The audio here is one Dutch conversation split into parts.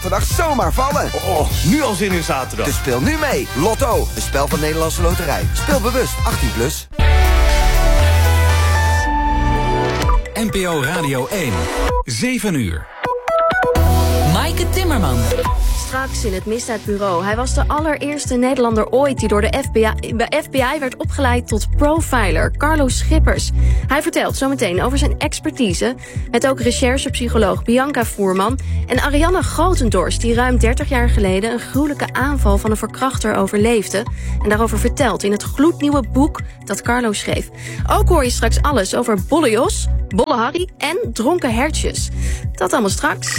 zaterdag zomaar vallen. Oh, nu al zin in zaterdag. Dus speel nu mee. Lotto, een spel van Nederlandse Loterij. Speel bewust, 18+. NPO Radio 1, 7 uur. Maaike Timmerman. Straks in het misdaadbureau. Hij was de allereerste Nederlander ooit die door de FBI werd opgeleid tot profiler. Carlo Schippers. Hij vertelt zometeen over zijn expertise. Met ook recherchepsycholoog Bianca Voerman. En Arianne Grotendorst, die ruim 30 jaar geleden een gruwelijke aanval van een verkrachter overleefde. En daarover vertelt in het gloednieuwe boek dat Carlo schreef. Ook hoor je straks alles over Bolle Jos, Bolle Harry en dronken hertjes. Dat allemaal straks.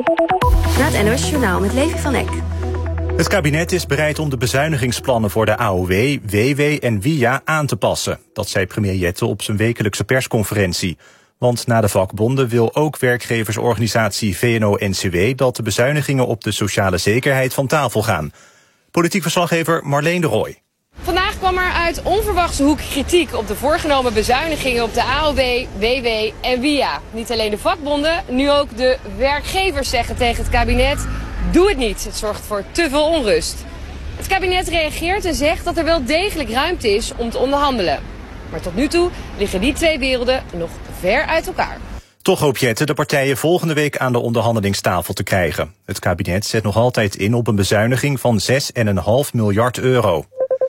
Na het NOS Journaal met Levi van Eck. Het kabinet is bereid om de bezuinigingsplannen voor de AOW, WW en WIA aan te passen. Dat zei premier Jette op zijn wekelijkse persconferentie. Want na de vakbonden wil ook werkgeversorganisatie VNO-NCW dat de bezuinigingen op de sociale zekerheid van tafel gaan. Politiek verslaggever Marleen de Rooij. Vandaag kwam er uit onverwachte hoek kritiek op de voorgenomen bezuinigingen op de AOW, WW en WIA. Niet alleen de vakbonden, nu ook de werkgevers zeggen tegen het kabinet: doe het niet, het zorgt voor te veel onrust. Het kabinet reageert en zegt dat er wel degelijk ruimte is om te onderhandelen. Maar tot nu toe liggen die twee werelden nog ver uit elkaar. Toch hoopt Jette de partijen volgende week aan de onderhandelingstafel te krijgen. Het kabinet zet nog altijd in op een bezuiniging van 6,5 miljard euro.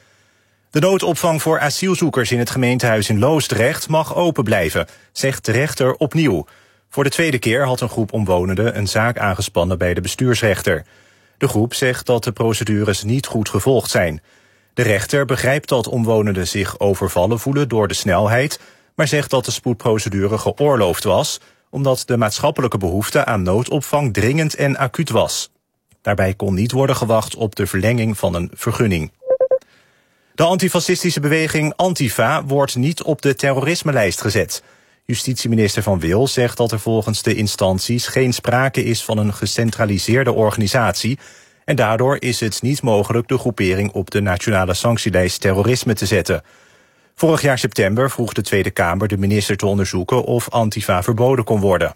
De noodopvang voor asielzoekers in het gemeentehuis in Loosdrecht mag open blijven, zegt de rechter opnieuw. Voor de tweede keer had een groep omwonenden een zaak aangespannen bij de bestuursrechter. De groep zegt dat de procedures niet goed gevolgd zijn. De rechter begrijpt dat omwonenden zich overvallen voelen door de snelheid, maar zegt dat de spoedprocedure geoorloofd was, omdat de maatschappelijke behoefte aan noodopvang dringend en acuut was. Daarbij kon niet worden gewacht op de verlenging van een vergunning. De antifascistische beweging Antifa wordt niet op de terrorismelijst gezet. Justitieminister Van Wil zegt dat er volgens de instanties geen sprake is van een gecentraliseerde organisatie en daardoor is het niet mogelijk de groepering op de nationale sanctielijst terrorisme te zetten. Vorig jaar september vroeg de Tweede Kamer de minister te onderzoeken of Antifa verboden kon worden.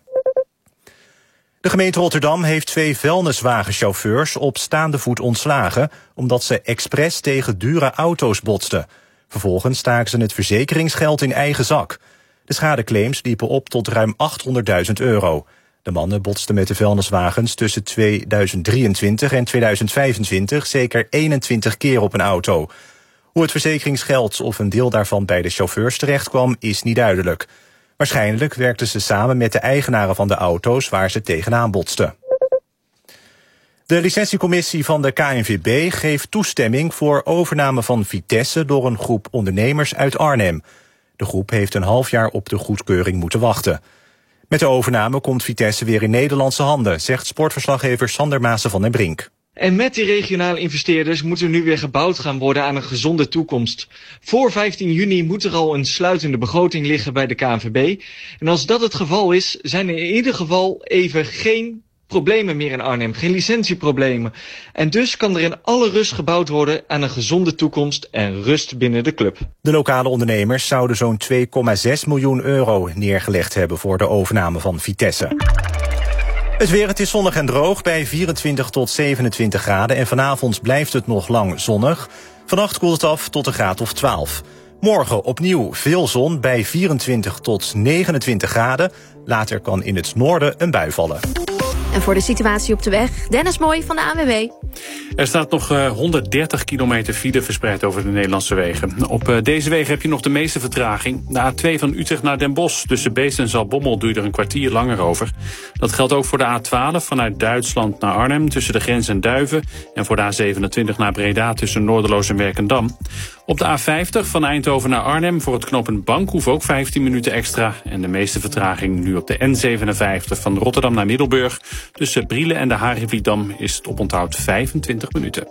De gemeente Rotterdam heeft 2 vuilniswagenchauffeurs op staande voet ontslagen omdat ze expres tegen dure auto's botsten. Vervolgens staken ze het verzekeringsgeld in eigen zak. De schadeclaims liepen op tot ruim €800.000. De mannen botsten met de vuilniswagens tussen 2023 en 2025 zeker 21 keer op een auto. Hoe het verzekeringsgeld of een deel daarvan bij de chauffeurs terechtkwam is niet duidelijk. Waarschijnlijk werkten ze samen met de eigenaren van de auto's waar ze tegenaan botsten. De licentiecommissie van de KNVB geeft toestemming voor overname van Vitesse door een groep ondernemers uit Arnhem. De groep heeft een half jaar op de goedkeuring moeten wachten. Met de overname komt Vitesse weer in Nederlandse handen, zegt sportverslaggever Sander Maassen van den Brink. En met die regionale investeerders moet er nu weer gebouwd gaan worden aan een gezonde toekomst. Voor 15 juni moet er al een sluitende begroting liggen bij de KNVB. En als dat het geval is, zijn er in ieder geval even geen problemen meer in Arnhem. Geen licentieproblemen. En dus kan er in alle rust gebouwd worden aan een gezonde toekomst en rust binnen de club. De lokale ondernemers zouden zo'n €2,6 miljoen neergelegd hebben voor de overname van Vitesse. Het weer, het is zonnig en droog bij 24 tot 27 graden... en vanavond blijft het nog lang zonnig. Vannacht koelt het af tot een graad of 12. Morgen opnieuw veel zon bij 24 tot 29 graden. Later kan in het noorden een bui vallen. En voor de situatie op de weg, Dennis Mooi van de ANWB. Er staat nog 130 kilometer file verspreid over de Nederlandse wegen. Op deze wegen heb je nog de meeste vertraging. De A2 van Utrecht naar Den Bosch. Tussen Beest en Zaltbommel duurt er een kwartier langer over. Dat geldt ook voor de A12 vanuit Duitsland naar Arnhem tussen de grens en Duiven. En voor de A27 naar Breda tussen Noorderloos en Werkendam. Op de A50 van Eindhoven naar Arnhem voor het knooppunt Bankhoef ook 15 minuten extra. En de meeste vertraging nu op de N57 van Rotterdam naar Middelburg. Tussen Brielen en de Hariviedam is het oponthoud 25 minuten.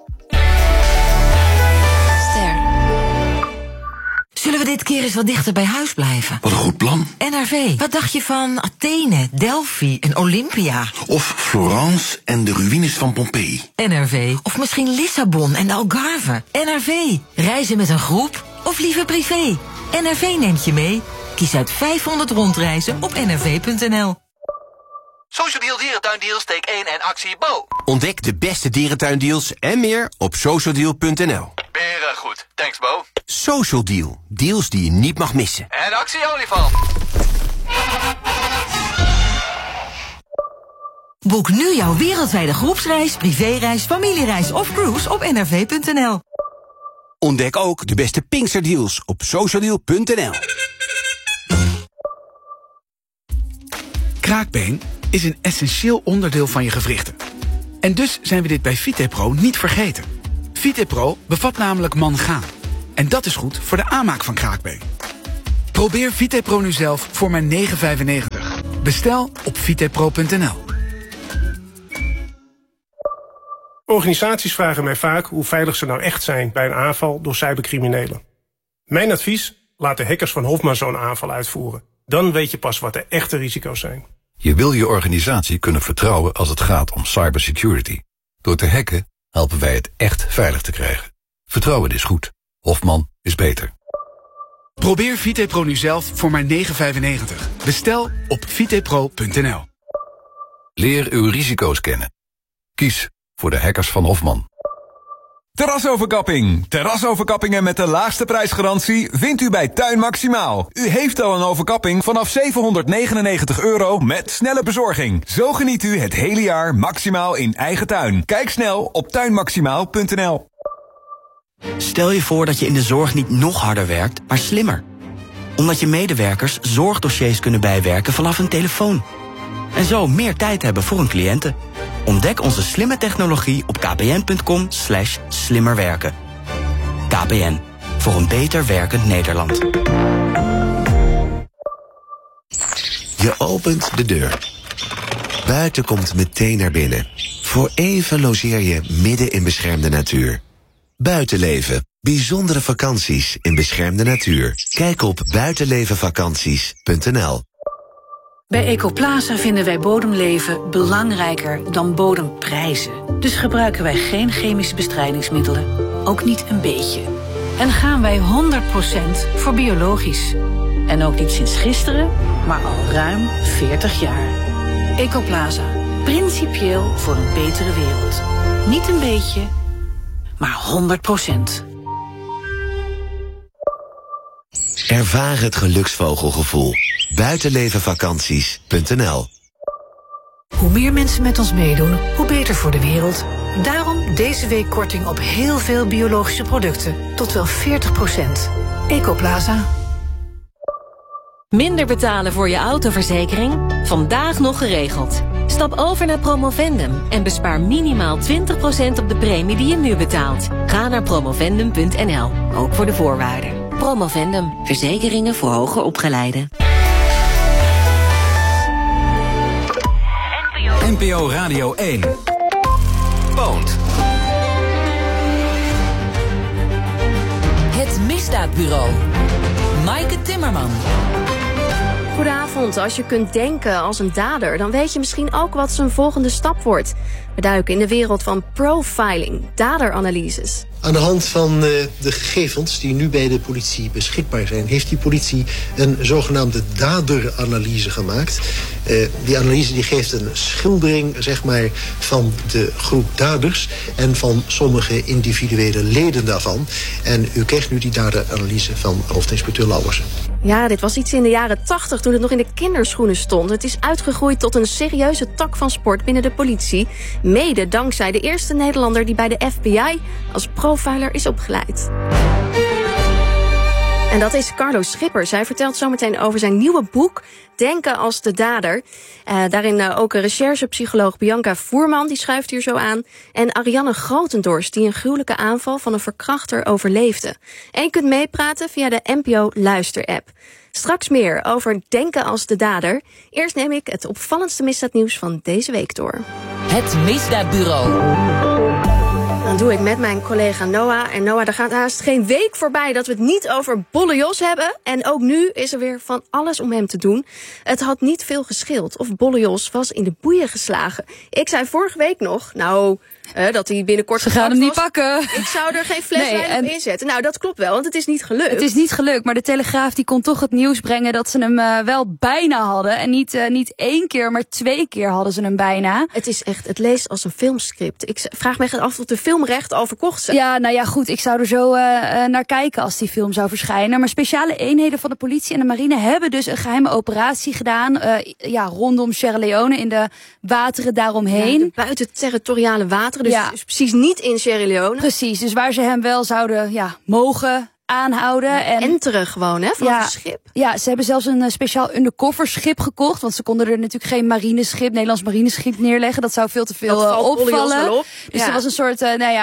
Ster. Zullen we dit keer eens wat dichter bij huis blijven? Wat een goed plan. NRV. Wat dacht je van Athene, Delphi en Olympia? Of Florence en de ruïnes van Pompeii. NRV. Of misschien Lissabon en de Algarve. NRV. Reizen met een groep of liever privé? NRV neemt je mee. Kies uit 500 rondreizen op nrv.nl. Social Deal Dierentuindeals, take 1 en actie Bo. Ontdek de beste dierentuindeals en meer op socialdeal.nl. Beren goed. Thanks Bo. Social Deal. Deals die je niet mag missen. En actie olifant. Boek nu jouw wereldwijde groepsreis, privéreis, familiereis of cruise op nrv.nl. Ontdek ook de beste Pinksterdeals op socialdeal.nl. Kraakbeen is een essentieel onderdeel van je gewrichten. En dus zijn we dit bij VitePro niet vergeten. VitePro bevat namelijk mangaan. En dat is goed voor de aanmaak van kraakbeen. Probeer VitePro nu zelf voor maar €9,95. Bestel op vitepro.nl. Organisaties vragen mij vaak hoe veilig ze nou echt zijn bij een aanval door cybercriminelen. Mijn advies? Laat de hackers van Hofman zo'n aanval uitvoeren. Dan weet je pas wat de echte risico's zijn. Je wil je organisatie kunnen vertrouwen als het gaat om cybersecurity. Door te hacken helpen wij het echt veilig te krijgen. Vertrouwen is goed. Hofman is beter. Probeer VitePro nu zelf voor maar €9,95. Bestel op vitepro.nl. Leer uw risico's kennen. Kies voor de hackers van Hofman. Terrasoverkapping. Terrasoverkappingen met de laagste prijsgarantie vindt u bij Tuin Maximaal. U heeft al een overkapping vanaf €799 met snelle bezorging. Zo geniet u het hele jaar maximaal in eigen tuin. Kijk snel op tuinmaximaal.nl. Stel je voor dat je in de zorg niet nog harder werkt, maar slimmer. Omdat je medewerkers zorgdossiers kunnen bijwerken vanaf een telefoon. En zo meer tijd hebben voor hun cliënten. Ontdek onze slimme technologie op kpn.com/slimmerwerken. KPN, voor een beter werkend Nederland. Je opent de deur. Buiten komt meteen naar binnen. Voor even logeer je midden in beschermde natuur. Buitenleven. Bijzondere vakanties in beschermde natuur. Kijk op buitenlevenvakanties.nl. Bij Ecoplaza vinden wij bodemleven belangrijker dan bodemprijzen. Dus gebruiken wij geen chemische bestrijdingsmiddelen. Ook niet een beetje. En gaan wij 100% voor biologisch. En ook niet sinds gisteren, maar al ruim 40 jaar. Ecoplaza. Principieel voor een betere wereld. Niet een beetje, maar 100%. Ervaar het geluksvogelgevoel. Buitenlevenvakanties.nl. Hoe meer mensen met ons meedoen, hoe beter voor de wereld. Daarom deze week korting op heel veel biologische producten. Tot wel 40%. Ecoplaza. Minder betalen voor je autoverzekering? Vandaag nog geregeld. Stap over naar Promovendum en bespaar minimaal 20% op de premie die je nu betaalt. Ga naar promovendum.nl, ook voor de voorwaarden. Promovendum, verzekeringen voor hoger opgeleiden. NPO Radio 1. Poont. Het Misdaadbureau. Maaike Timmerman. Goedenavond. Als je kunt denken als een dader, dan weet je misschien ook wat zijn volgende stap wordt. We duiken in de wereld van profiling, daderanalyses. Aan de hand van de gegevens die nu bij de politie beschikbaar zijn, heeft die politie een zogenaamde daderanalyse gemaakt. Die analyse die geeft een schildering, zeg maar, van de groep daders en van sommige individuele leden daarvan. En u krijgt nu die daderanalyse van hoofdinspecteur Lauwersen. Ja, dit was iets in de jaren 80 toen het nog in de kinderschoenen stond. Het is uitgegroeid tot een serieuze tak van sport binnen de politie. Mede dankzij de eerste Nederlander die bij de FBI als profiler is opgeleid. En dat is Carlo Schippers. Hij vertelt zometeen over zijn nieuwe boek Denken als de dader. Daarin ook recherchepsycholoog Bianca Voerman, die schuift hier zo aan. En Arianne Grotendorst, die een gruwelijke aanval van een verkrachter overleefde. En je kunt meepraten via de NPO Luister-app. Straks meer over Denken als de dader. Eerst neem ik het opvallendste misdaadnieuws van deze week door. Het Misdaadbureau. Dat doe ik met mijn collega Noah. En Noah, er gaat haast geen week voorbij dat we het niet over Bolle Jos hebben. En ook nu is er weer van alles om hem te doen. Het had niet veel gescheeld of Bolle Jos was in de boeien geslagen. Ik zei vorige week nog, dat hij binnenkort Ze gaan hem niet pakken. Ik zou er geen fleswijn op inzetten. Nou, dat klopt wel, want het is niet gelukt. Het is niet gelukt, maar de Telegraaf die kon toch het nieuws brengen dat ze hem wel bijna hadden. En niet 1 keer, maar 2 keer hadden ze hem bijna. Het is echt, het leest als een filmscript. Ik vraag me echt af of de filmrecht al verkocht zijn. Ja, nou ja, goed, ik zou er zo naar kijken als die film zou verschijnen. Maar speciale eenheden van de politie en de marine hebben dus een geheime operatie gedaan. Rondom Sierra Leone in de wateren daaromheen. Ja, de buitenterritoriale wateren, dus precies niet in Sierra Leone. Precies, dus waar ze hem wel zouden mogen aanhouden. Enteren gewoon, hè, van het schip. Ja, ze hebben zelfs een speciaal undercover schip gekocht. Want ze konden er natuurlijk geen Nederlands marineschip neerleggen. Dat zou veel te veel opvallen. Dus er was een soort,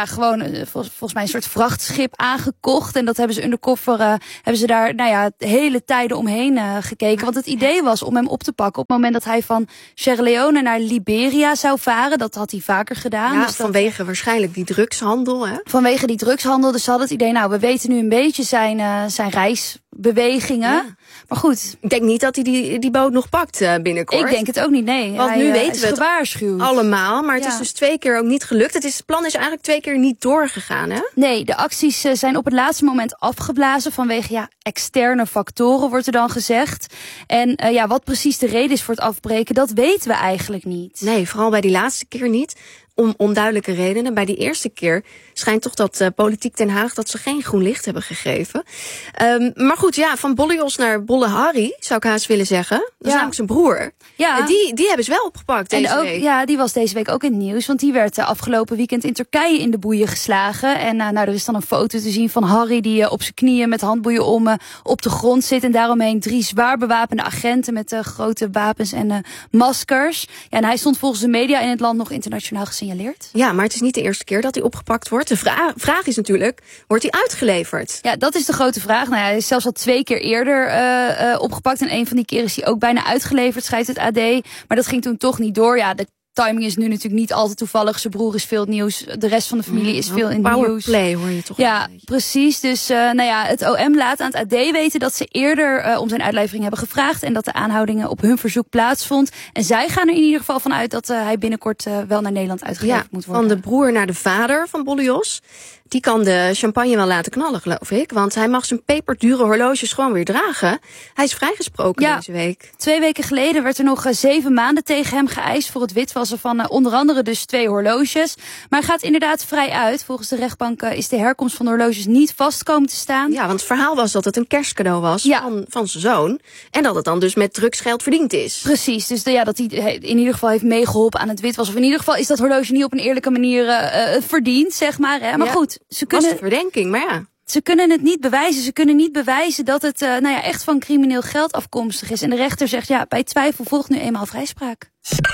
volgens mij een soort vrachtschip aangekocht. En dat hebben ze undercover, hebben ze daar, de hele tijden omheen gekeken. Want het idee was om hem op te pakken op het moment dat hij van Sierra Leone naar Liberia zou varen. Dat had hij vaker gedaan. Ja, dus vanwege waarschijnlijk die drugshandel, hè? Vanwege die drugshandel. Dus ze hadden het idee, we weten nu een beetje zijn reisbewegingen. Ja. Maar goed. Ik denk niet dat hij die boot nog pakt binnenkort. Ik denk het ook niet, nee. Want nu weten we het gewaarschuwd. Allemaal, maar het is dus 2 keer ook niet gelukt. Het plan is eigenlijk 2 keer niet doorgegaan, hè? Nee, de acties zijn op het laatste moment afgeblazen vanwege externe factoren, wordt er dan gezegd. En wat precies de reden is voor het afbreken, dat weten we eigenlijk niet. Nee, vooral bij die laatste keer niet. Om onduidelijke redenen. Bij die eerste keer schijnt toch dat politiek Den Haag dat ze geen groen licht hebben gegeven. Maar goed, van Bolle Jos naar Bolle Harry, zou ik haast willen zeggen. Dat is namelijk zijn broer. Ja. Die hebben ze wel opgepakt deze week. Ja, die was deze week ook in het nieuws. Want die werd afgelopen weekend in Turkije in de boeien geslagen. En er is dan een foto te zien van Harry die op zijn knieën met handboeien om op de grond zit. En daaromheen 3 zwaar bewapende agenten met grote wapens en maskers. Ja, en hij stond volgens de media in het land nog internationaal gesignaleerd. Ja, maar het is niet de eerste keer dat hij opgepakt wordt. De vraag is natuurlijk, wordt hij uitgeleverd? Ja, dat is de grote vraag. Hij is zelfs al 2 keer eerder opgepakt. En 1 van die keren is hij ook bijna uitgeleverd, schrijft het AD. Maar dat ging toen toch niet door. Ja, de timing is nu natuurlijk niet altijd toevallig. Zijn broer is veel het nieuws. De rest van de familie is veel in het nieuws. Powerplay hoor je toch. Ja, precies. Dus het OM laat aan het AD weten dat ze eerder om zijn uitlevering hebben gevraagd. En dat de aanhoudingen op hun verzoek plaatsvond. En zij gaan er in ieder geval van uit dat hij binnenkort wel naar Nederland uitgeleverd moet worden. Van de broer naar de vader van Bolle Jos. Die kan de champagne wel laten knallen, geloof ik. Want hij mag zijn peperdure horloges gewoon weer dragen. Hij is vrijgesproken deze week. 2 weken geleden werd er nog 7 maanden tegen hem geëist voor het witwassen van onder andere dus 2 horloges. Maar hij gaat inderdaad vrij uit. Volgens de rechtbank is de herkomst van de horloges niet vast komen te staan. Ja, want het verhaal was dat het een kerstcadeau was van zijn zoon. En dat het dan dus met drugsgeld verdiend is. Precies, dus dat hij in ieder geval heeft meegeholpen aan het witwassen. Of in ieder geval is dat horloge niet op een eerlijke manier verdiend, zeg maar. Hè. Maar goed. Ze kunnen, was de verdenking, maar ja. Ze kunnen het niet bewijzen. Ze kunnen niet bewijzen dat het echt van crimineel geld afkomstig is. En de rechter zegt, bij twijfel volgt nu eenmaal vrijspraak.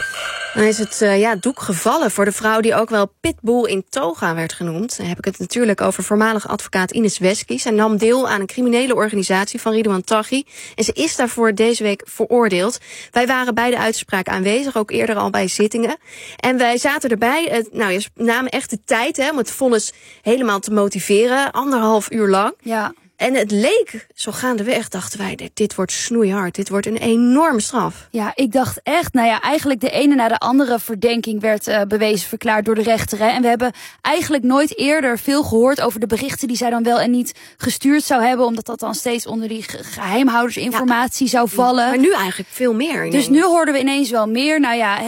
Dan is het doek gevallen voor de vrouw die ook wel Pitbull in toga werd genoemd. Dan heb ik het natuurlijk over voormalig advocaat Ines Wesky. Zij nam deel aan een criminele organisatie van Ridouan Taghi. En ze is daarvoor deze week veroordeeld. Wij waren bij de uitspraak aanwezig, ook eerder al bij zittingen. En wij zaten erbij. Je namen echt de tijd om het vonnis helemaal te motiveren. 1,5 uur lang. Ja. En het leek, zo gaandeweg, dachten wij, dit wordt snoeihard. Dit wordt een enorme straf. Ja, ik dacht echt, eigenlijk de ene na de andere verdenking werd bewezen verklaard door de rechter. Hè. En we hebben eigenlijk nooit eerder veel gehoord over de berichten die zij dan wel en niet gestuurd zou hebben. Omdat dat dan steeds onder die geheimhoudersinformatie zou vallen. Maar nu eigenlijk veel meer. Ineens. Dus nu hoorden we ineens wel meer.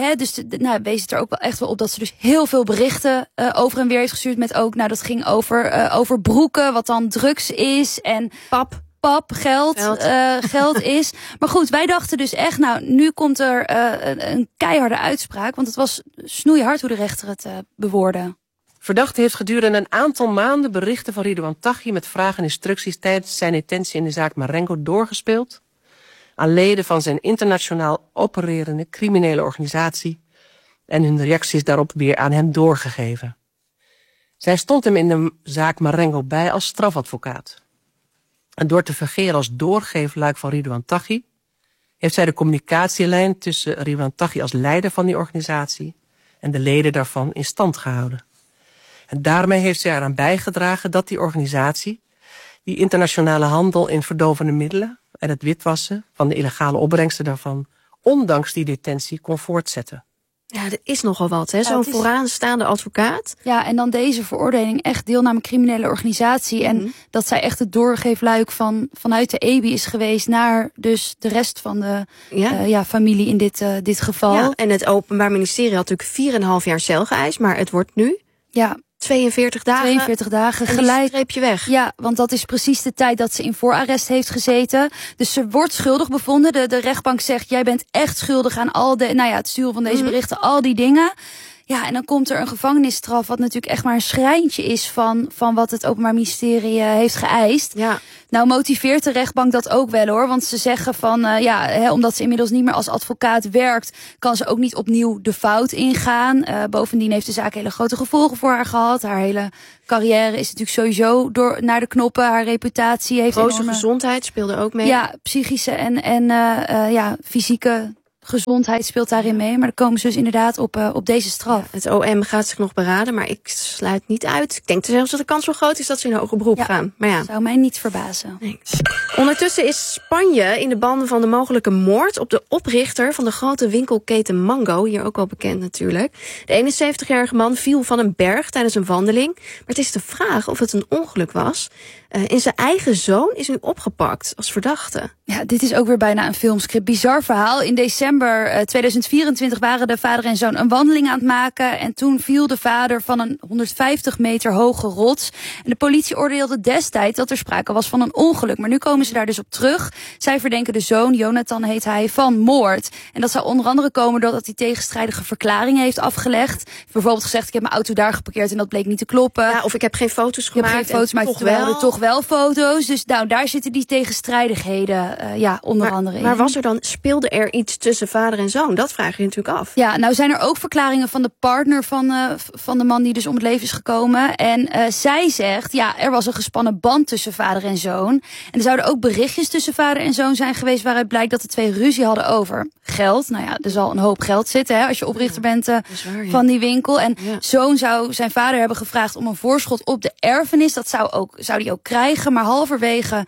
Wees het er ook wel echt wel op dat ze dus heel veel berichten over en weer heeft gestuurd. Met ook, dat ging over broeken, wat dan drugs is. En pap, geld is. Maar goed, wij dachten dus echt, nu komt er een keiharde uitspraak. Want het was snoeihard hoe de rechter het bewoordde. Verdachte heeft gedurende een aantal maanden berichten van Ridouan Taghi met vragen en instructies tijdens zijn detentie in de zaak Marengo doorgespeeld aan leden van zijn internationaal opererende criminele organisatie en hun reacties daarop weer aan hem doorgegeven. Zij stond hem in de zaak Marengo bij als strafadvocaat. En door te fungeren als doorgeefluik van Ridouan Taghi heeft zij de communicatielijn tussen Ridouan Taghi als leider van die organisatie en de leden daarvan in stand gehouden. En daarmee heeft zij eraan bijgedragen dat die organisatie die internationale handel in verdovende middelen en het witwassen van de illegale opbrengsten daarvan, ondanks die detentie, kon voortzetten. Ja, er is nogal wat, hè? Zo'n vooraanstaande advocaat. Ja, en dan deze veroordeling, echt deelname criminele organisatie. En dat zij echt het doorgeefluik vanuit de EBI is geweest naar dus de rest van de familie in dit geval. Ja, en het Openbaar Ministerie had natuurlijk 4,5 jaar cel geëist, maar het wordt nu 42 dagen. 42 dagen en gelijk. Streep je weg. Ja, want dat is precies de tijd dat ze in voorarrest heeft gezeten. Dus ze wordt schuldig bevonden. De rechtbank zegt, jij bent echt schuldig aan al het sturen van deze berichten, al die dingen. Ja, en dan komt er een gevangenisstraf, wat natuurlijk echt maar een schrijntje is van wat het Openbaar Ministerie heeft geëist. Ja. Nou motiveert de rechtbank dat ook wel hoor, want ze zeggen van omdat ze inmiddels niet meer als advocaat werkt, kan ze ook niet opnieuw de fout ingaan. Bovendien heeft de zaak hele grote gevolgen voor haar gehad. Haar hele carrière is natuurlijk sowieso naar de knoppen. Haar reputatie heeft enorme gezondheid speelde ook mee. Ja, psychische en fysieke gezondheid speelt daarin mee, maar dan komen ze dus inderdaad op deze straf. Ja, het OM gaat zich nog beraden, maar ik sluit niet uit. Ik denk zelfs dat de kans wel groot is dat ze in hoger beroep gaan. Maar ja, zou mij niet verbazen. Nee. Ondertussen is Spanje in de banden van de mogelijke moord op de oprichter van de grote winkelketen Mango, hier ook al bekend natuurlijk. De 71-jarige man viel van een berg tijdens een wandeling, maar het is de vraag of het een ongeluk was. En zijn eigen zoon is nu opgepakt als verdachte. Ja, dit is ook weer bijna een filmscript. Bizar verhaal. In december 2024 waren de vader en zoon een wandeling aan het maken. En toen viel de vader van een 150 meter hoge rots. En de politie oordeelde destijds dat er sprake was van een ongeluk. Maar nu komen ze daar dus op terug. Zij verdenken de zoon, Jonathan heet hij, van moord. En dat zou onder andere komen doordat hij tegenstrijdige verklaringen heeft afgelegd. Bijvoorbeeld gezegd, ik heb mijn auto daar geparkeerd en dat bleek niet te kloppen. Ja, of ik heb geen foto's gemaakt. Ik heb geen foto's gemaakt, terwijl er toch wel foto's. Dus daar zitten die tegenstrijdigheden onder andere in. Maar speelde er iets tussen vader en zoon? Dat vraag je natuurlijk af. Ja, nou zijn er ook verklaringen van de partner van de man die dus om het leven is gekomen. En zij zegt, er was een gespannen band tussen vader en zoon. En er zouden ook berichtjes tussen vader en zoon zijn geweest waaruit blijkt dat de twee ruzie hadden over geld. Nou ja, er zal een hoop geld zitten als je oprichter bent van die winkel. En zoon zou zijn vader hebben gevraagd om een voorschot op de erfenis. Dat zou die ook krijgen. Maar halverwege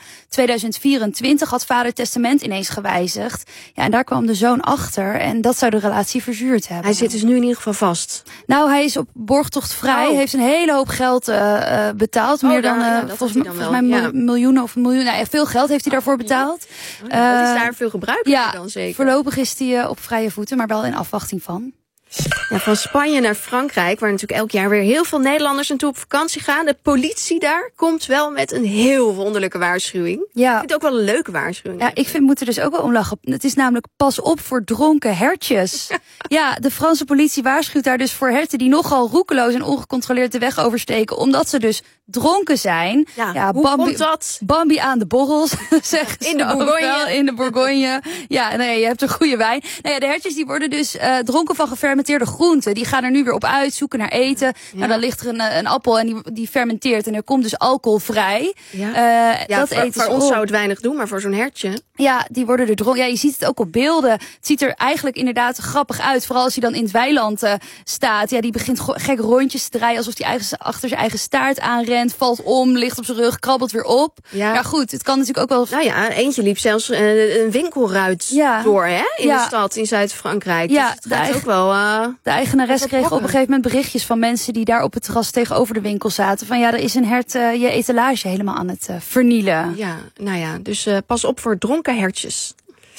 2024 had vader het testament ineens gewijzigd. Ja, en daar kwam de zoon achter. En dat zou de relatie verzuurd hebben. Hij zit dus nu in ieder geval vast. Nou, hij is op borgtocht vrij. Hij heeft een hele hoop geld betaald. Meer dan volgens mij miljoenen of miljoen. Nou, veel geld heeft hij daarvoor betaald. Dat is daar veel gebruikelijker dan zeker. Voorlopig is hij op vrije voeten, maar wel in afwachting van. Ja, van Spanje naar Frankrijk, waar natuurlijk elk jaar weer heel veel Nederlanders naartoe op vakantie gaan. De politie daar komt wel met een heel wonderlijke waarschuwing. Ja. Ik vind het ook wel een leuke waarschuwing. Ja, ik moet er dus ook wel om lachen. Het is namelijk pas op voor dronken hertjes. Ja, de Franse politie waarschuwt daar dus voor herten die nogal roekeloos en ongecontroleerd de weg oversteken, omdat ze dus dronken zijn. Ja, hoe komt dat? Bambi aan de borrels, zeggen ze. In de Bourgogne. In de Bourgogne. Ja, nee, je hebt een goede wijn. Nou ja, de hertjes die worden dus dronken van gefermenteerde groenten. Die gaan er nu weer op uit, zoeken naar eten. Ja. Nou, dan ligt er een appel en die fermenteert en er komt dus alcohol vrij. Ja, voor ons zou het weinig doen, maar voor zo'n hertje. Ja, die worden er dronken. Ja, je ziet het ook op beelden. Het ziet er eigenlijk inderdaad grappig uit. Vooral als hij dan in het weiland staat. Ja, die begint gek rondjes te draaien, alsof hij achter zijn eigen staart aanrent, valt om, ligt op zijn rug, krabbelt weer op. Ja, goed, het kan natuurlijk ook wel. Nou ja, eentje liep zelfs een winkelruit door, hè? In de stad in Zuid-Frankrijk. Ja, dus het gaat ook wel. De eigenares kreeg op een gegeven moment berichtjes van mensen die daar op het terras tegenover de winkel zaten. Van er is een hert je etalage helemaal aan het vernielen. Ja, nou ja, dus pas op voor dronken hertjes.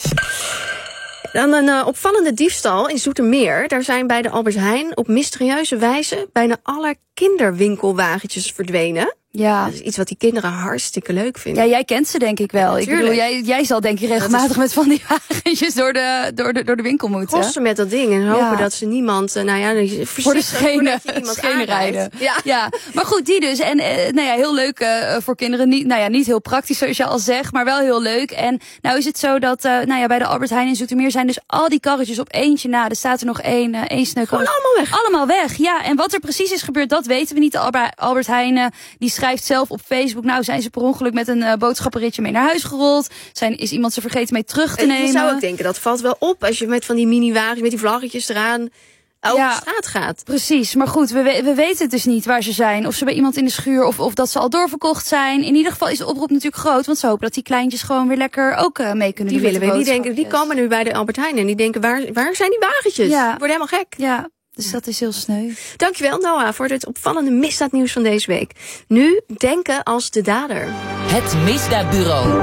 Dan een opvallende diefstal in Zoetermeer. Daar zijn bij de Albert Heijn op mysterieuze wijze bijna alle kinderwinkelwagentjes verdwenen. Ja. Dat is iets wat die kinderen hartstikke leuk vinden. Ja, jij kent ze denk ik wel. Ik bedoel, jij zal denk ik regelmatig met van die wagentjes door de winkel moeten. Kosten met dat ding en hopen dat ze niemand, voor de schenen rijden. Ja, maar goed, die dus. En heel leuk voor kinderen. Niet heel praktisch zoals je al zegt, maar wel heel leuk. En nou is het zo dat bij de Albert Heijn in Zoetermeer zijn dus al die karretjes op eentje na. Er staat er nog één sneuk. Gewoon allemaal weg. Allemaal weg, ja. En wat er precies is gebeurd, dat weten we niet. Albert Heijn die schrijft zelf op Facebook, zijn ze per ongeluk met een boodschappenritje mee naar huis gerold? Is iemand ze vergeten mee terug te nemen? Je zou ook denken, dat valt wel op als je met van die mini-wagens, met die vlaggetjes eraan, over straat gaat. Precies, maar goed, we weten het dus niet waar ze zijn. Of ze bij iemand in de schuur, of dat ze al doorverkocht zijn. In ieder geval is de oproep natuurlijk groot, want ze hopen dat die kleintjes gewoon weer lekker ook mee kunnen doen. Die komen nu bij de Albert Heijn en die denken, waar zijn die wagentjes? Ja. Worden helemaal gek. Ja. Dus dat is heel sneu. Dankjewel, Noah, voor dit opvallende misdaadnieuws van deze week. Nu denken als de dader. Het Misdaadbureau.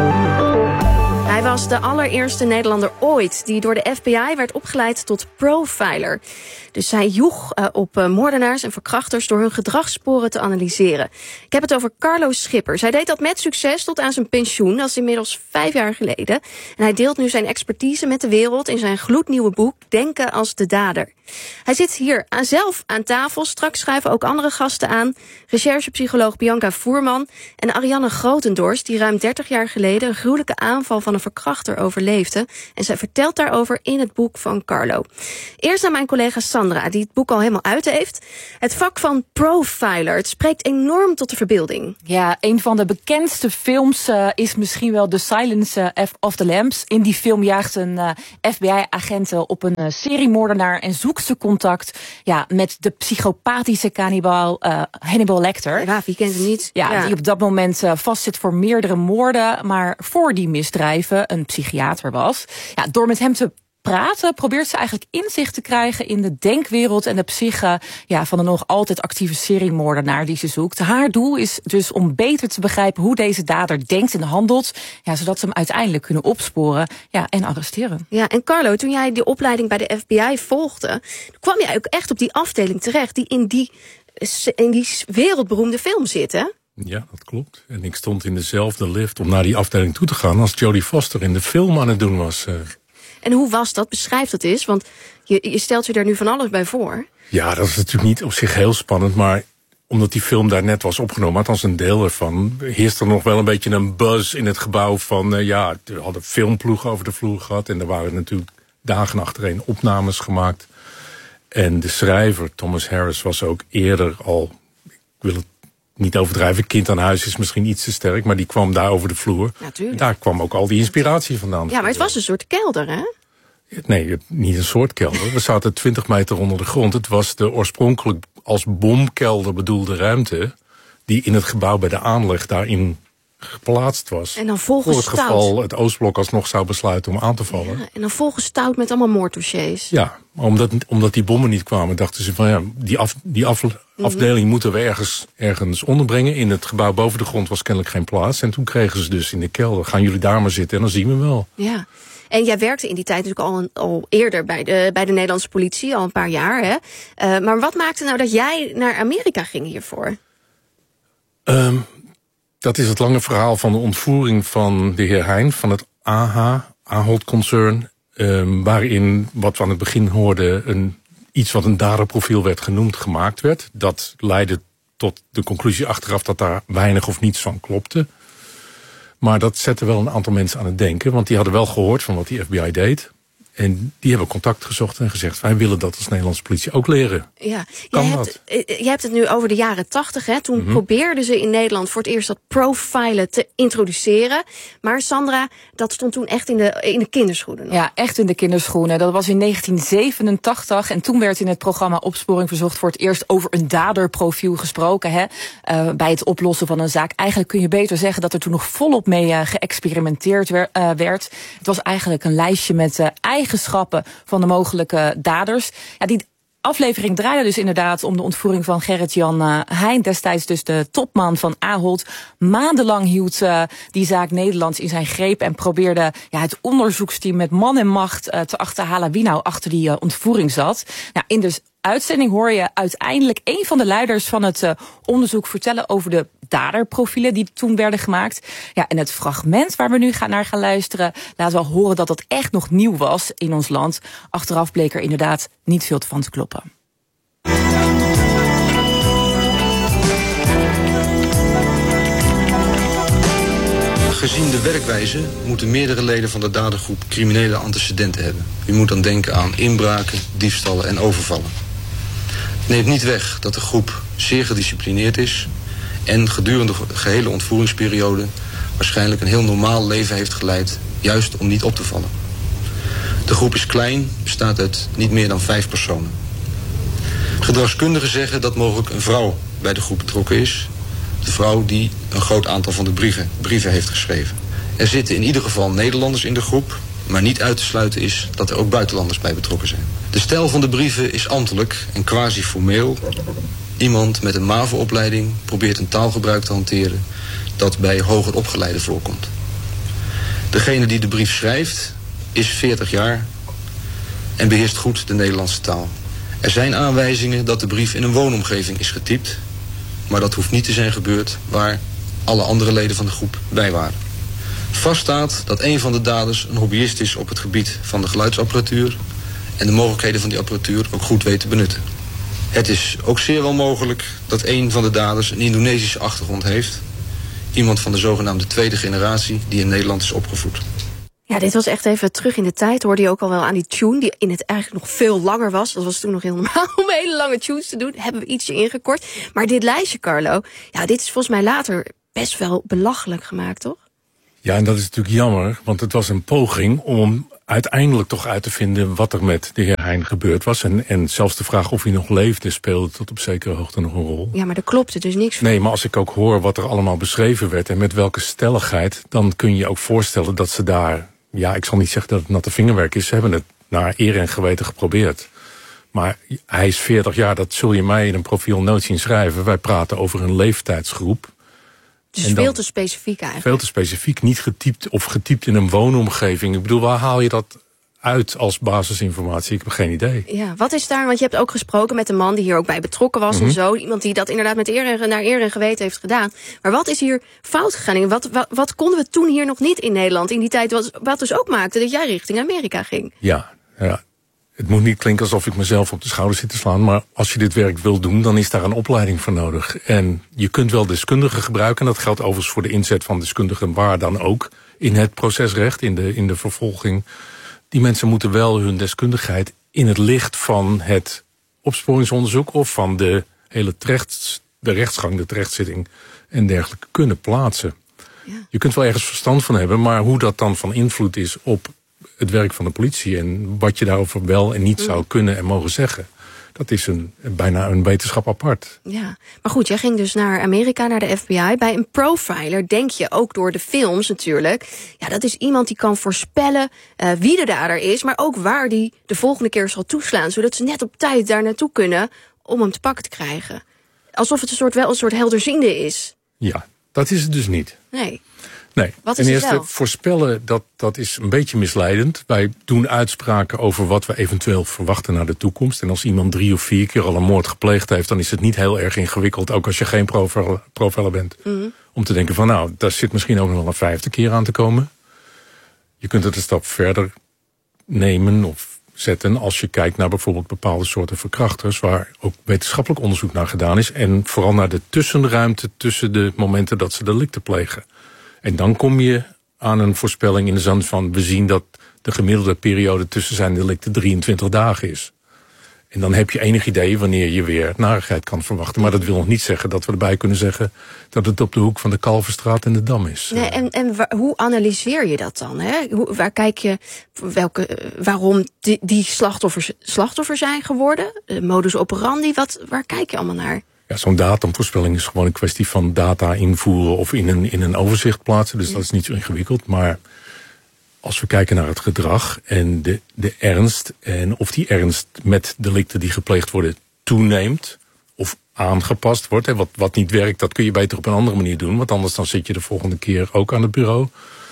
Hij was de allereerste Nederlander ooit die door de FBI werd opgeleid tot profiler. Dus hij joeg op moordenaars en verkrachters door hun gedragssporen te analyseren. Ik heb het over Carlo Schippers. Hij deed dat met succes tot aan zijn pensioen. Dat is inmiddels 5 jaar geleden. En hij deelt nu zijn expertise met de wereld in zijn gloednieuwe boek Denken als de dader. Hij zit hier zelf aan tafel. Straks schuiven ook andere gasten aan. Recherchepsycholoog Bianca Voerman en Arianne Grotendorst, die ruim 30 jaar geleden een gruwelijke aanval van een verkrachter overleefde. En zij vertelt daarover in het boek van Carlo. Eerst naar mijn collega Sandra, die het boek al helemaal uit heeft. Het vak van profiler, het spreekt enorm tot de verbeelding. Ja, een van de bekendste films is misschien wel The Silence of the Lambs. In die film jaagt een FBI-agent op een seriemoordenaar en zoekt ze contact met de psychopathische kannibaal Hannibal Lecter. Ja, wie kent hem niet? Ja, die op dat moment vastzit voor meerdere moorden, maar voor die misdrijven een psychiater was. Ja, door met hem te praten probeert ze eigenlijk inzicht te krijgen in de denkwereld en de psyche van de nog altijd actieve seriemoordenaar die ze zoekt. Haar doel is dus om beter te begrijpen hoe deze dader denkt en handelt, zodat ze hem uiteindelijk kunnen opsporen en arresteren. Ja, en Carlo, toen jij die opleiding bij de FBI volgde, kwam jij ook echt op die afdeling terecht die in die wereldberoemde film zit, hè? Ja, dat klopt. En ik stond in dezelfde lift om naar die afdeling toe te gaan als Jodie Foster in de film aan het doen was. En hoe was dat? Beschrijf dat eens, want je stelt je daar nu van alles bij voor. Ja, dat is natuurlijk niet op zich heel spannend, maar omdat die film daar net was opgenomen, althans een deel ervan, heerst er nog wel een beetje een buzz in het gebouw van, we hadden filmploegen over de vloer gehad en er waren natuurlijk dagen achtereen opnames gemaakt. En de schrijver, Thomas Harris, was ook eerder al, ik wil het niet overdrijven, kind aan huis is misschien iets te sterk, maar die kwam daar over de vloer. Natuurlijk. Daar kwam ook al die inspiratie vandaan. Ja, maar het was een soort kelder, hè? Nee, niet een soort kelder. We zaten 20 meter onder de grond. Het was de oorspronkelijk als bomkelder bedoelde ruimte die in het gebouw bij de aanleg daarin geplaatst was. En dan volgens voor het geval het Oostblok alsnog zou besluiten om aan te vallen. Ja, en dan volgens stout met allemaal moorddossiers. Ja, maar omdat die bommen niet kwamen, dachten ze van die afdeling moeten we ergens onderbrengen. In het gebouw boven de grond was kennelijk geen plaats. En toen kregen ze dus in de kelder, gaan jullie daar maar zitten en dan zien we wel. Ja. En jij werkte in die tijd natuurlijk al eerder bij de Nederlandse politie, al een paar jaar, hè? Maar wat maakte nou dat jij naar Amerika ging hiervoor? Dat is het lange verhaal van de ontvoering van de heer Heijn van het Ahold-concern. Waarin, wat we aan het begin hoorden, iets wat een daderprofiel werd genoemd, gemaakt werd. Dat leidde tot de conclusie achteraf dat daar weinig of niets van klopte. Maar dat zette wel een aantal mensen aan het denken, want die hadden wel gehoord van wat die FBI deed. En die hebben contact gezocht en gezegd, wij willen dat als Nederlandse politie ook leren. Ja, je hebt het nu over de jaren 80, hè? Toen probeerden ze in Nederland voor het eerst dat profilen te introduceren. Maar Sandra, dat stond toen echt in de kinderschoenen nog. Ja, echt in de kinderschoenen. Dat was in 1987 en toen werd in het programma Opsporing Verzocht voor het eerst over een daderprofiel gesproken. Hè? Bij het oplossen van een zaak. Eigenlijk kun je beter zeggen dat er toen nog volop mee geëxperimenteerd werd. Het was eigenlijk een lijstje met eigenschappen van de mogelijke daders. Ja, die aflevering draaide dus inderdaad om de ontvoering van Gerrit-Jan Heijn, destijds dus de topman van Ahold. Maandenlang hield die zaak Nederlands in zijn greep en probeerde het onderzoeksteam met man en macht te achterhalen wie nou achter die ontvoering zat. Nou, in de uitzending hoor je uiteindelijk een van de leiders van het onderzoek vertellen over de daderprofielen die toen werden gemaakt. Ja, en het fragment waar we nu naar gaan luisteren laat wel horen dat dat echt nog nieuw was in ons land. Achteraf bleek er inderdaad niet veel van te kloppen. Gezien de werkwijze moeten meerdere leden van de dadergroep criminele antecedenten hebben. U moet dan denken aan inbraken, diefstallen en overvallen. Neemt niet weg dat de groep zeer gedisciplineerd is en gedurende de gehele ontvoeringsperiode waarschijnlijk een heel normaal leven heeft geleid, juist om niet op te vallen. De groep is klein, bestaat uit niet meer dan 5 personen. Gedragskundigen zeggen dat mogelijk een vrouw bij de groep betrokken is. De vrouw die een groot aantal van de brieven heeft geschreven. Er zitten in ieder geval Nederlanders in de groep, maar niet uit te sluiten is dat er ook buitenlanders bij betrokken zijn. De stijl van de brieven is ambtelijk en quasi-formeel. Iemand met een MAVO-opleiding probeert een taalgebruik te hanteren dat bij hoger opgeleiden voorkomt. Degene die de brief schrijft is 40 jaar en beheerst goed de Nederlandse taal. Er zijn aanwijzingen dat de brief in een woonomgeving is getypt, maar dat hoeft niet te zijn gebeurd waar alle andere leden van de groep bij waren. Vaststaat dat een van de daders een hobbyist is op het gebied van de geluidsapparatuur en de mogelijkheden van die apparatuur ook goed weet te benutten. Het is ook zeer wel mogelijk dat een van de daders een Indonesische achtergrond heeft. Iemand van de zogenaamde tweede generatie die in Nederland is opgevoed. Ja, dit was echt even terug in de tijd. Hoorde je ook al wel aan die tune, die in het eigenlijk nog veel langer was. Dat was toen nog heel normaal om hele lange tunes te doen. Hebben we ietsje ingekort. Maar dit lijstje, Carlo, ja, dit is volgens mij later best wel belachelijk gemaakt, toch? Ja, en dat is natuurlijk jammer, want het was een poging om uiteindelijk toch uit te vinden wat er met de heer Heijn gebeurd was. En zelfs de vraag of hij nog leefde speelde tot op zekere hoogte nog een rol. Ja, maar daar klopte dus niks van. Nee, maar als ik ook hoor wat er allemaal beschreven werd en met welke stelligheid, dan kun je ook voorstellen dat ze daar, ja, ik zal niet zeggen dat het natte vingerwerk is, ze hebben het naar eer en geweten geprobeerd. Maar hij is 40 jaar, dat zul je mij in een profiel nooit zien schrijven. Wij praten over een leeftijdsgroep. Dus veel te specifiek eigenlijk. Veel te specifiek, niet getypt of getypt in een woonomgeving. Ik bedoel, waar haal je dat uit als basisinformatie? Ik heb geen idee. Ja, wat is daar, want je hebt ook gesproken met een man die hier ook bij betrokken was en zo. Iemand die dat inderdaad met naar eer en geweten heeft gedaan. Maar wat is hier fout gegaan? Wat konden we toen hier nog niet in Nederland in die tijd? Wat dus ook maakte dat jij richting Amerika ging. Ja. Het moet niet klinken alsof ik mezelf op de schouder zit te slaan, maar als je dit werk wil doen, dan is daar een opleiding voor nodig. En je kunt wel deskundigen gebruiken, en dat geldt overigens voor de inzet van deskundigen waar dan ook, in het procesrecht, in de vervolging. Die mensen moeten wel hun deskundigheid in het licht van het opsporingsonderzoek of van de hele rechtsgang, de terechtzitting en dergelijke kunnen plaatsen. Ja. Je kunt wel ergens verstand van hebben, maar hoe dat dan van invloed is op het werk van de politie en wat je daarover wel en niet zou kunnen en mogen zeggen, dat is bijna een wetenschap apart. Ja, maar goed, jij ging dus naar Amerika, naar de FBI. Bij een profiler denk je ook door de films natuurlijk, ja, dat is iemand die kan voorspellen wie de dader is, maar ook waar die de volgende keer zal toeslaan, zodat ze net op tijd daar naartoe kunnen om hem te pakken te krijgen. Alsof het wel een soort helderziende is. Ja, dat is het dus niet. Nee. Wat is ten eerste, voorspellen, dat is een beetje misleidend. Wij doen uitspraken over wat we eventueel verwachten naar de toekomst. En als iemand 3 of 4 keer al een moord gepleegd heeft, dan is het niet heel erg ingewikkeld, ook als je geen profiler bent, om te denken van nou, daar zit misschien ook nog wel een 5e keer aan te komen. Je kunt het een stap verder nemen of zetten als je kijkt naar bijvoorbeeld bepaalde soorten verkrachters, waar ook wetenschappelijk onderzoek naar gedaan is. En vooral naar de tussenruimte tussen de momenten dat ze delicten plegen. En dan kom je aan een voorspelling in de zin van, we zien dat de gemiddelde periode tussen zijn delicten 23 dagen is. En dan heb je enig idee wanneer je weer narigheid kan verwachten. Maar dat wil nog niet zeggen dat we erbij kunnen zeggen dat het op de hoek van de Kalverstraat en de Dam is. Nee, en hoe analyseer je dat dan? Hè? Waar kijk je waarom die slachtoffer zijn geworden? Modus operandi, waar kijk je allemaal naar? Ja, zo'n datumvoorspelling is gewoon een kwestie van data invoeren of in een overzicht plaatsen. Dus dat is niet zo ingewikkeld. Maar als we kijken naar het gedrag en de ernst, en of die ernst met delicten die gepleegd worden toeneemt of aangepast wordt. Hè, wat niet werkt, dat kun je beter op een andere manier doen. Want anders dan zit je de volgende keer ook aan het bureau.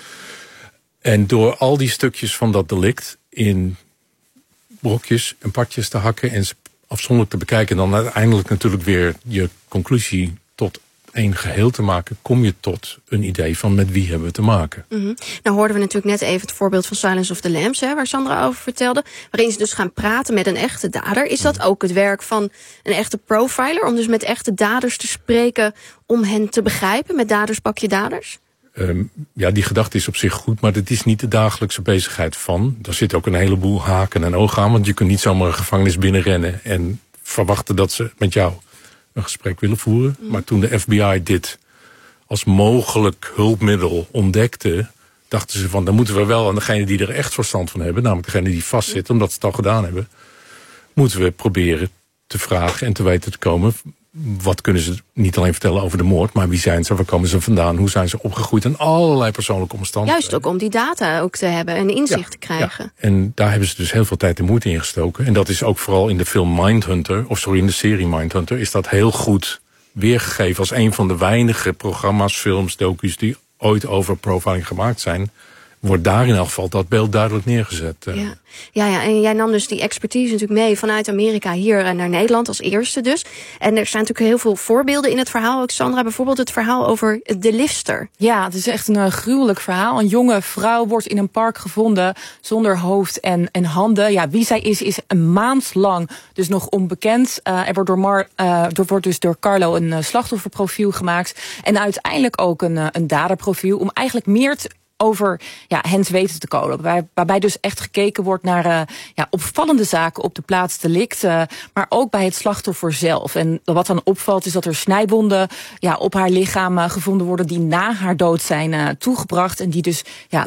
En door al die stukjes van dat delict in brokjes en partjes te hakken en afzonderlijk te bekijken, dan uiteindelijk natuurlijk weer je conclusie tot één geheel te maken, kom je tot een idee van met wie hebben we te maken. Nou hoorden we natuurlijk net even het voorbeeld van Silence of the Lambs, waar Sandra over vertelde, waarin ze dus gaan praten met een echte dader. Is dat ook het werk van een echte profiler, om dus met echte daders te spreken, om hen te begrijpen? Met daders pak je daders? Ja, die gedachte is op zich goed, maar dat is niet de dagelijkse bezigheid van. Daar zit ook een heleboel haken en ogen aan, want je kunt niet zomaar een gevangenis binnenrennen en verwachten dat ze met jou een gesprek willen voeren. Maar toen de FBI dit als mogelijk hulpmiddel ontdekte, dachten ze van, dan moeten we wel aan degene die er echt verstand van hebben, namelijk degene die vastzit, omdat ze het al gedaan hebben, moeten we proberen te vragen en te weten te komen. Wat kunnen ze niet alleen vertellen over de moord, maar wie zijn ze, waar komen ze vandaan, hoe zijn ze opgegroeid en allerlei persoonlijke omstandigheden. Juist ook om die data ook te hebben en inzicht te krijgen. Ja. En daar hebben ze dus heel veel tijd en moeite in gestoken. En dat is ook vooral in de film Mindhunter, in de serie Mindhunter, is dat heel goed weergegeven als een van de weinige programma's, films, docu's die ooit over profiling gemaakt zijn. Wordt daar in elk geval dat beeld duidelijk neergezet. Ja, en jij nam dus die expertise natuurlijk mee vanuit Amerika hier naar Nederland als eerste dus. En er zijn natuurlijk heel veel voorbeelden in het verhaal. Alexandra, bijvoorbeeld het verhaal over de lifter. Ja, het is echt een gruwelijk verhaal. Een jonge vrouw wordt in een park gevonden zonder hoofd en handen. Ja, wie zij is een maand lang dus nog onbekend. Er wordt dus door Carlo een slachtofferprofiel gemaakt. En uiteindelijk ook een daderprofiel om eigenlijk meer over hen te weten te komen. Waarbij dus echt gekeken wordt naar opvallende zaken op de plaats delict. Maar ook bij het slachtoffer zelf. En wat dan opvalt is dat er snijwonden op haar lichaam gevonden worden die na haar dood zijn toegebracht. En die dus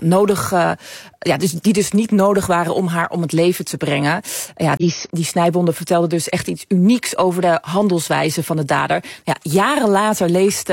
die dus niet nodig waren om haar om het leven te brengen. Die snijwonden vertelden dus echt iets unieks over de handelswijze van de dader. Jaren later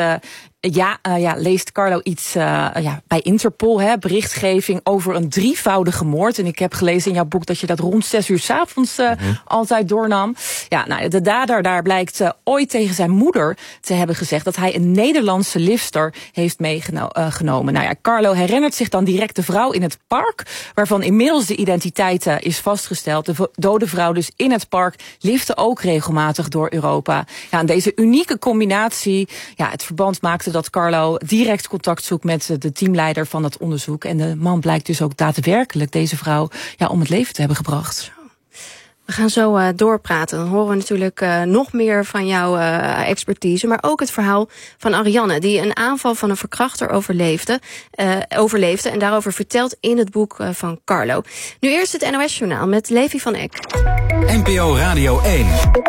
leest Carlo iets bij Interpol, berichtgeving over een 3-voudige moord. En ik heb gelezen in jouw boek dat je dat rond 6 uur 's avonds altijd doornam. De dader daar blijkt ooit tegen zijn moeder te hebben gezegd dat hij een Nederlandse lifter heeft meegenomen. Carlo herinnert zich dan direct de vrouw in het park, waarvan inmiddels de identiteit is vastgesteld. De dode vrouw dus in het park lifte ook regelmatig door Europa. En deze unieke combinatie, het verband maakte dat Carlo direct contact zoekt met de teamleider van het onderzoek. En de man blijkt dus ook daadwerkelijk deze vrouw om het leven te hebben gebracht. We gaan zo doorpraten. Dan horen we natuurlijk nog meer van jouw expertise. Maar ook het verhaal van Arianne, die een aanval van een verkrachter overleefde. En daarover vertelt in het boek van Carlo. Nu eerst het NOS-journaal met Levi van Eck. NPO Radio 1.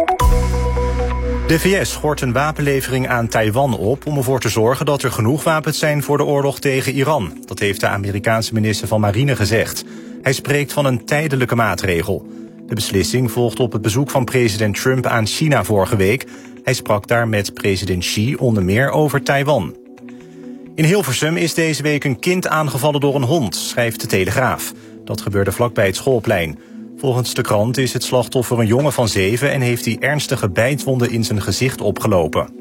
De VS schort een wapenlevering aan Taiwan op om ervoor te zorgen dat er genoeg wapens zijn voor de oorlog tegen Iran. Dat heeft de Amerikaanse minister van Marine gezegd. Hij spreekt van een tijdelijke maatregel. De beslissing volgt op het bezoek van president Trump aan China vorige week. Hij sprak daar met president Xi onder meer over Taiwan. In Hilversum is deze week een kind aangevallen door een hond, schrijft de Telegraaf. Dat gebeurde vlakbij het schoolplein. Volgens de krant is het slachtoffer een jongen van 7... en heeft hij ernstige bijtwonden in zijn gezicht opgelopen.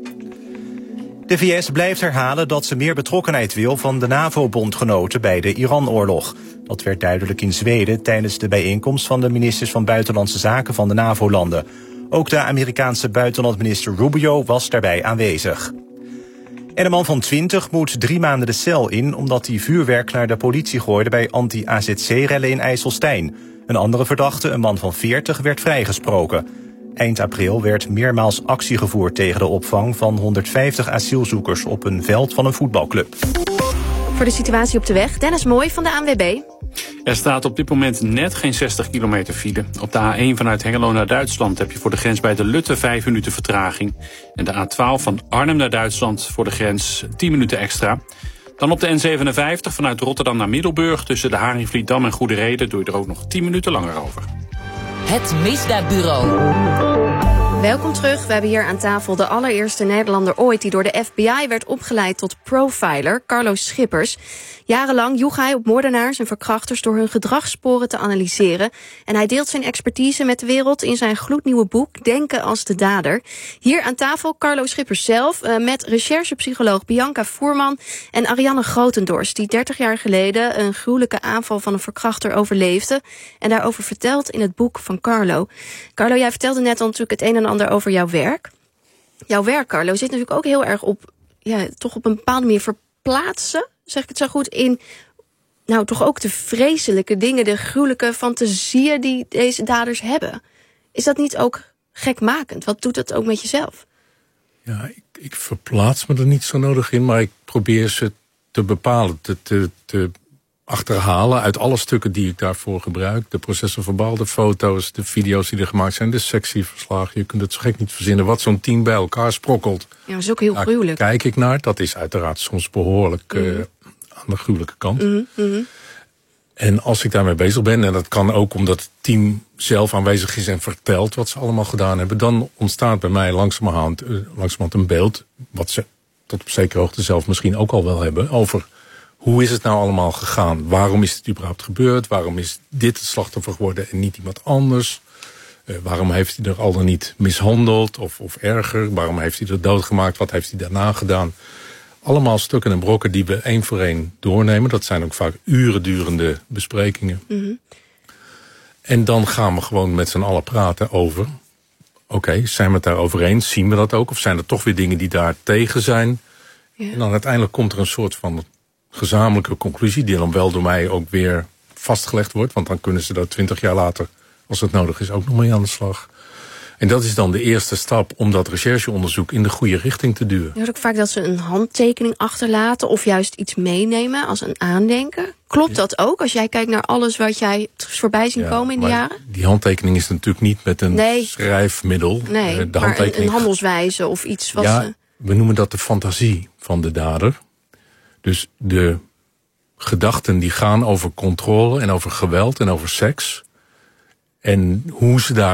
De VS blijft herhalen dat ze meer betrokkenheid wil van de NAVO-bondgenoten bij de Iran-oorlog. Dat werd duidelijk in Zweden tijdens de bijeenkomst van de ministers van Buitenlandse Zaken van de NAVO-landen. Ook de Amerikaanse buitenlandminister Rubio was daarbij aanwezig. En een man van 20 moet 3 maanden de cel in omdat hij vuurwerk naar de politie gooide bij anti-AZC-rellen in IJsselstein. Een andere verdachte, een man van 40, werd vrijgesproken. Eind april werd meermaals actie gevoerd tegen de opvang van 150 asielzoekers op een veld van een voetbalclub. Voor de situatie op de weg, Dennis Mooi van de ANWB. Er staat op dit moment net geen 60 kilometer file. Op de A1 vanuit Hengelo naar Duitsland heb je voor de grens bij de Lutte 5 minuten vertraging. En de A12 van Arnhem naar Duitsland voor de grens 10 minuten extra. Dan op de N57 vanuit Rotterdam naar Middelburg tussen de Haringvlietdam en Goede Rede doe je er ook nog 10 minuten langer over. Het Misdaadbureau. Welkom terug. We hebben hier aan tafel de allereerste Nederlander ooit die door de FBI werd opgeleid tot profiler, Carlo Schippers. Jarenlang joeg hij op moordenaars en verkrachters door hun gedragssporen te analyseren. En hij deelt zijn expertise met de wereld in zijn gloednieuwe boek Denken als de dader. Hier aan tafel Carlo Schippers zelf met recherchepsycholoog Bianca Voerman en Arianne Grotendorst, die 30 jaar geleden een gruwelijke aanval van een verkrachter overleefde en daarover vertelt in het boek van Carlo. Carlo, jij vertelde net al natuurlijk het een en ander over jouw werk. Jouw werk, Carlo, zit natuurlijk ook heel erg op, toch op een bepaalde manier verplaatsen, zeg ik het zo goed, in toch ook de vreselijke dingen, de gruwelijke fantasieën die deze daders hebben. Is dat niet ook gekmakend? Wat doet dat ook met jezelf? Ja, ik verplaats me er niet zo nodig in, maar ik probeer ze te bepalen, te achterhalen uit alle stukken die ik daarvoor gebruik. De processenverbaal, de foto's, de video's die er gemaakt zijn, de sectieverslagen. Je kunt het zo gek niet verzinnen wat zo'n team bij elkaar sprokkelt. Ja, dat is ook heel gruwelijk. Kijk ik naar, dat is uiteraard soms behoorlijk aan de gruwelijke kant. En als ik daarmee bezig ben, en dat kan ook omdat het team zelf aanwezig is en vertelt wat ze allemaal gedaan hebben, dan ontstaat bij mij langzamerhand een beeld, wat ze tot op zekere hoogte zelf misschien ook al wel hebben, over hoe is het nou allemaal gegaan? Waarom is het überhaupt gebeurd? Waarom is dit het slachtoffer geworden en niet iemand anders? Waarom heeft hij er al dan niet mishandeld of erger? Waarom heeft hij er doodgemaakt? Wat heeft hij daarna gedaan? Allemaal stukken en brokken die we één voor één doornemen. Dat zijn ook vaak uren durende besprekingen. Mm-hmm. En dan gaan we gewoon met z'n allen praten over, oké, zijn we het daarover eens? Zien we dat ook? Of zijn er toch weer dingen die daar tegen zijn? Ja. En dan uiteindelijk komt er een soort van gezamenlijke conclusie, die dan wel door mij ook weer vastgelegd wordt. Want dan kunnen ze daar 20 jaar later, als het nodig is, ook nog mee aan de slag. En dat is dan de eerste stap om dat rechercheonderzoek in de goede richting te duwen. Je hoort ook vaak dat ze een handtekening achterlaten of juist iets meenemen als een aandenken. Klopt dat ook als jij kijkt naar alles wat jij voorbij zien komen in de jaren? Die handtekening is natuurlijk niet met een schrijfmiddel. Nee, de maar een handelswijze of iets wat we noemen dat de fantasie van de dader. Dus de gedachten die gaan over controle en over geweld en over seks. En hoe ze daar